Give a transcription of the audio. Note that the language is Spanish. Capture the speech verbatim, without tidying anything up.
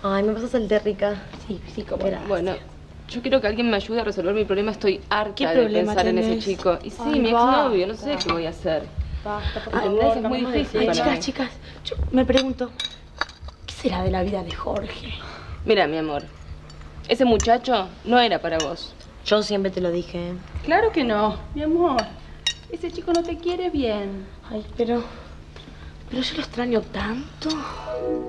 Ay, ¿me pasas el té, Rica? Sí, sí, como Gracias. Bueno, yo quiero que alguien me ayude a resolver mi problema. Estoy harta ¿Qué de problema pensar tenés? en ese chico. Y sí, Ay, mi basta. exnovio, no sé qué voy a hacer. Basta, por ¿Entendés? favor, Es muy cambiemos de difícil Ay, para chicas, mí. chicas, yo me pregunto, ¿qué será de la vida de Jorge? Mira, mi amor, ese muchacho no era para vos. Yo siempre te lo dije. Claro que no, mi amor. Ese chico no te quiere bien. Ay, pero... Pero yo lo extraño tanto.